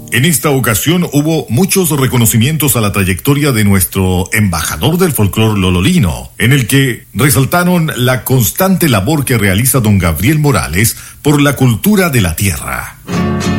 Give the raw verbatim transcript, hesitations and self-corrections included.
En esta ocasión hubo muchos reconocimientos a la trayectoria de nuestro embajador del folclor lololino, en el que resaltaron la constante labor que realiza don Gabriel Morales por la cultura de la tierra.